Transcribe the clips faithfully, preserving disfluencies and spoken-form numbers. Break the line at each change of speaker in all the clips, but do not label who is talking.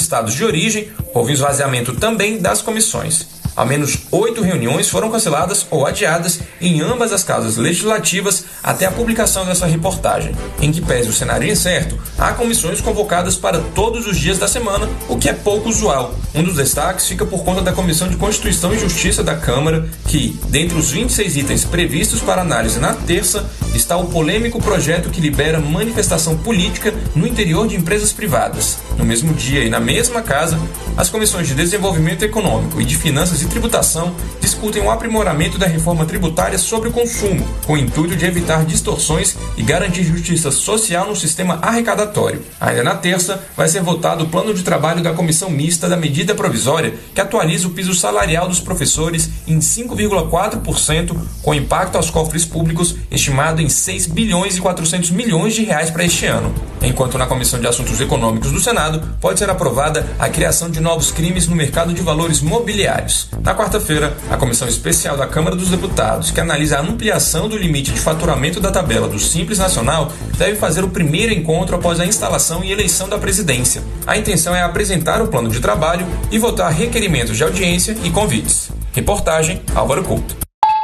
estados de origem, houve esvaziamento também das comissões. Ao menos oito reuniões foram canceladas ou adiadas em ambas as casas legislativas até a publicação dessa reportagem. Em que pese o cenário incerto, há comissões convocadas para todos os dias da semana, o que é pouco usual. Um dos destaques fica por conta da Comissão de Constituição e Justiça da Câmara, que, dentre os vinte e seis itens previstos para análise na terça, está o polêmico projeto que libera manifestação política no interior de empresas privadas. No mesmo dia e na mesma casa, as comissões de Desenvolvimento Econômico e de Finanças e Tributação discutem o aprimoramento da reforma tributária sobre o consumo, com o intuito de evitar distorções e garantir justiça social no sistema arrecadatório. Ainda na terça, vai ser votado o plano de trabalho da Comissão Mista da Medida Provisória, que atualiza o piso salarial dos professores em cinco vírgula quatro por cento, com impacto aos cofres públicos estimado em seis bilhões e quatrocentos milhões de reais para este ano. Enquanto na Comissão de Assuntos Econômicos do Senado, pode ser aprovada a criação de novos crimes no mercado de valores mobiliários. Na quarta-feira, a Comissão Especial da Câmara dos Deputados, que analisa a ampliação do limite de faturamento da tabela do Simples Nacional, deve fazer o primeiro encontro após a instalação e eleição da presidência. A intenção é apresentar o plano de trabalho e votar requerimentos de audiência e convites. Reportagem Álvaro Couto.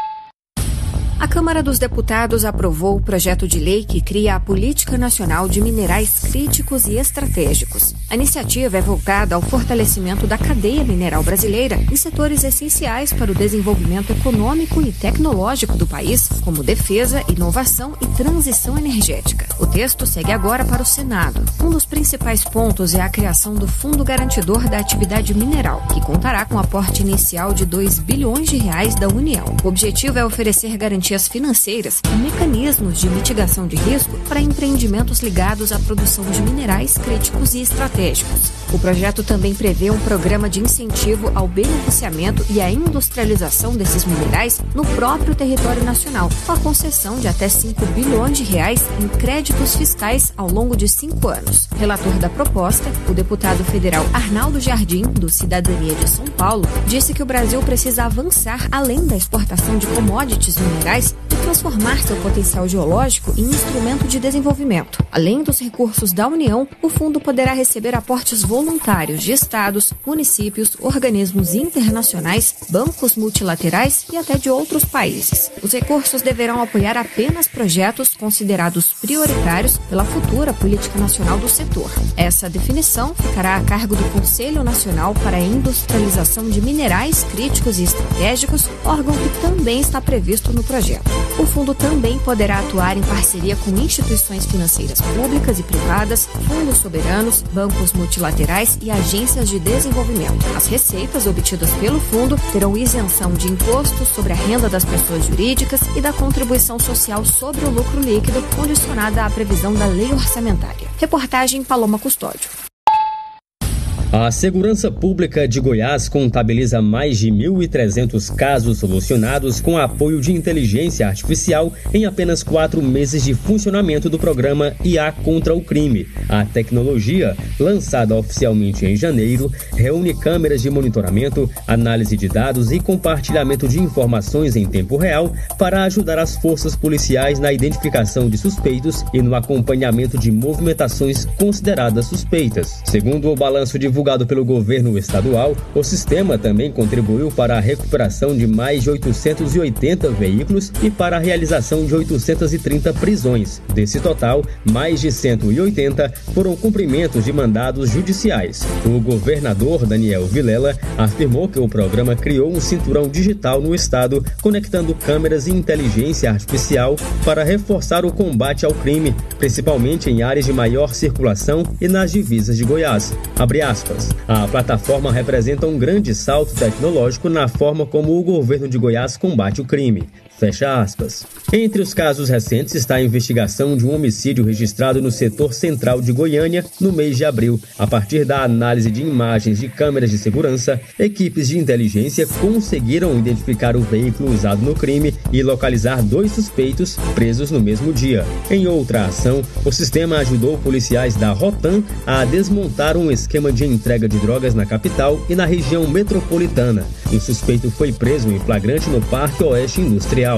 A Câmara dos Deputados aprovou o projeto de lei que cria a Política Nacional de Minerais Críticos e Estratégicos. A iniciativa é voltada ao fortalecimento da cadeia mineral brasileira em setores essenciais para o desenvolvimento econômico e tecnológico do país, como defesa, inovação e transição energética. O texto segue agora para o Senado. Um dos principais pontos é a criação do Fundo Garantidor da Atividade Mineral, que contará com aporte inicial de dois bilhões de reais da União. O objetivo é oferecer garantias financeiras e mecanismos de mitigação de risco para empreendimentos ligados à produção de minerais críticos e estratégicos. O projeto também prevê um programa de incentivo ao beneficiamento e à industrialização desses minerais no próprio território nacional, com a concessão de até cinco bilhões de reais em créditos fiscais ao longo de cinco anos. Relator da proposta, o deputado federal Arnaldo Jardim, do Cidadania de São Paulo, disse que o Brasil precisa avançar além da exportação de commodities minerais e transformar seu potencial geológico em instrumento de desenvolvimento. Além dos recursos da União, o fundo poderá receber aportes voluntários de estados, municípios, organismos internacionais, bancos multilaterais e até de outros países. Os recursos deverão apoiar apenas projetos considerados prioritários pela futura política nacional do setor. Essa definição ficará a cargo do Conselho Nacional para a Industrialização de Minerais Críticos e Estratégicos, órgão que também está previsto no projeto. O fundo também poderá atuar em parceria com instituições financeiras públicas e privadas, fundos soberanos, bancos multilaterais e agências de desenvolvimento. As receitas obtidas pelo fundo terão isenção de impostos sobre a renda das pessoas jurídicas e da contribuição social sobre o lucro líquido, condicionada à previsão da lei orçamentária. Reportagem Paloma Custódio.
A Segurança Pública de Goiás contabiliza mais de mil e trezentos casos solucionados com apoio de inteligência artificial em apenas quatro meses de funcionamento do programa I A contra o crime. A tecnologia, lançada oficialmente em janeiro, reúne câmeras de monitoramento, análise de dados e compartilhamento de informações em tempo real para ajudar as forças policiais na identificação de suspeitos e no acompanhamento de movimentações consideradas suspeitas. Segundo o balanço divulgado divulgado pelo governo estadual, o sistema também contribuiu para a recuperação de mais de oitocentos e oitenta veículos e para a realização de oitocentas e trinta prisões. Desse total, mais de cento e oitenta foram cumprimentos de mandados judiciais. O governador Daniel Vilela afirmou que o programa criou um cinturão digital no estado, conectando câmeras e inteligência artificial para reforçar o combate ao crime, principalmente em áreas de maior circulação e nas divisas de Goiás. Abre aspas. A plataforma representa um grande salto tecnológico na forma como o governo de Goiás combate o crime. Fecha aspas. Entre os casos recentes está a investigação de um homicídio registrado no setor central de Goiânia no mês de abril. A partir da análise de imagens de câmeras de segurança, equipes de inteligência conseguiram identificar o veículo usado no crime e localizar dois suspeitos presos no mesmo dia. Em outra ação, o sistema ajudou policiais da Rotan a desmontar um esquema de entrega de drogas na capital e na região metropolitana. O suspeito foi preso em flagrante no Parque Oeste Industrial.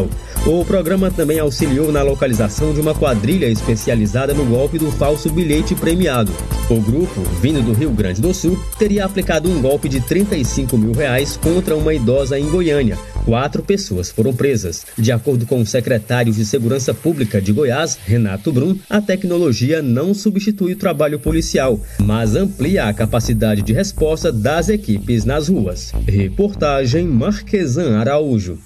O programa também auxiliou na localização de uma quadrilha especializada no golpe do falso bilhete premiado. O grupo, vindo do Rio Grande do Sul, teria aplicado um golpe de trinta e cinco mil reais contra uma idosa em Goiânia. Quatro pessoas foram presas. De acordo com o secretário de Segurança Pública de Goiás, Renato Brum, a tecnologia não substitui o trabalho policial, mas amplia a capacidade de resposta das equipes nas ruas. Reportagem Marquesan Araújo.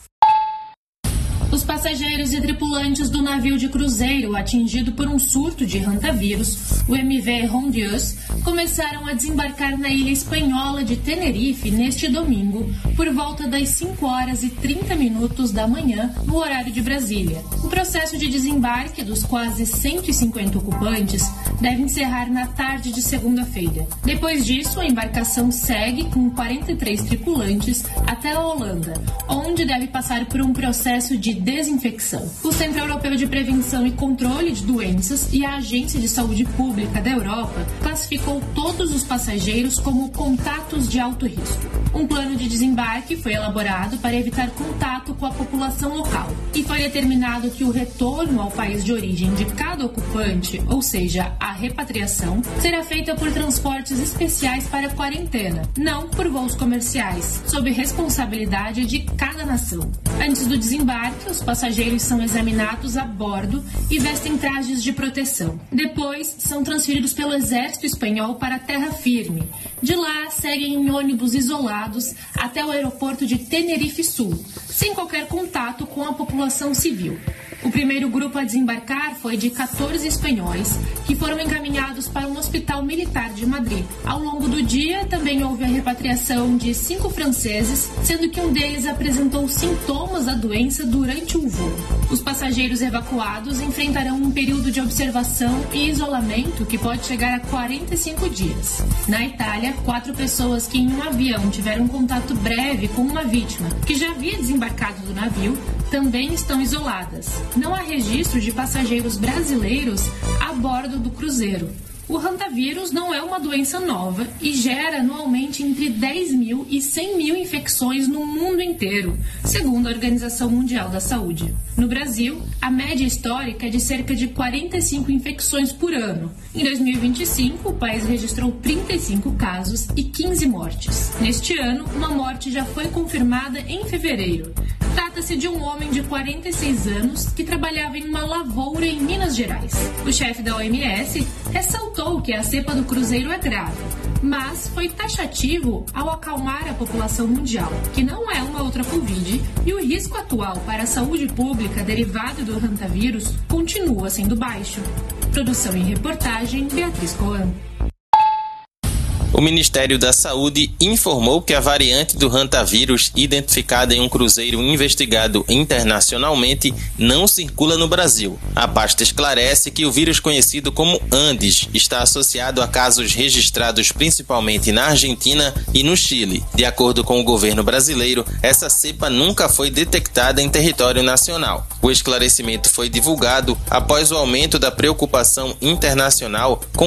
Os passageiros e tripulantes do navio de cruzeiro atingido por um surto de hantavírus, o M V Rondius, começaram a desembarcar na ilha espanhola de Tenerife neste domingo, por volta das cinco horas e trinta minutos da manhã, no horário de Brasília. O processo de desembarque dos quase cento e cinquenta ocupantes deve encerrar na tarde de segunda-feira. Depois disso, a embarcação segue com quarenta e três tripulantes até a Holanda, onde deve passar por um processo de desinfecção. O Centro Europeu de Prevenção e Controle de Doenças e a Agência de Saúde Pública da Europa classificou todos os passageiros como contatos de alto risco. Um plano de desembarque foi elaborado para evitar contato com a população local e foi determinado que o retorno ao país de origem de cada ocupante, ou seja, a repatriação, será feita por transportes especiais para quarentena, não por voos comerciais, sob responsabilidade de cada nação. Antes do desembarque, os passageiros são examinados a bordo e vestem trajes de proteção. Depois, são transferidos pelo Exército Espanhol para a terra firme. De lá, seguem em ônibus isolados até o aeroporto de Tenerife Sul, sem qualquer contato com a população civil. O primeiro grupo a desembarcar foi de quatorze espanhóis, que foram encaminhados para um hospital militar de Madrid. Ao longo do dia, também houve a repatriação de cinco franceses, sendo que um deles apresentou sintomas da doença durante o voo. Os passageiros evacuados enfrentarão um período de observação e isolamento que pode chegar a quarenta e cinco dias. Na Itália, quatro pessoas que em um avião tiveram contato breve com uma vítima, que já havia desembarcado do navio, também estão isoladas. Não há registro de passageiros brasileiros a bordo do cruzeiro. O hantavírus não é uma doença nova e gera anualmente entre dez mil e cem mil infecções no mundo inteiro, segundo a Organização Mundial da Saúde. No Brasil, a média histórica é de cerca de quarenta e cinco infecções por ano. Em dois mil e vinte e cinco, o país registrou trinta e cinco casos e quinze mortes. Neste ano, uma morte já foi confirmada em fevereiro. Trata-se de um homem de quarenta e seis anos que trabalhava em uma lavoura em Minas Gerais. O chefe da O M S ressaltou que a cepa do cruzeiro é grave, mas foi taxativo ao acalmar a população mundial, que não é uma outra Covid, e o risco atual para a saúde pública derivado do hantavírus continua sendo baixo. Produção e reportagem, Beatriz Coan.
O Ministério da Saúde informou que a variante do hantavírus identificada em um cruzeiro investigado internacionalmente não circula no Brasil. A pasta esclarece que o vírus conhecido como Andes está associado a casos registrados principalmente na Argentina e no Chile. De acordo com o governo brasileiro, essa cepa nunca foi detectada em território nacional. O esclarecimento foi divulgado após o aumento da preocupação internacional com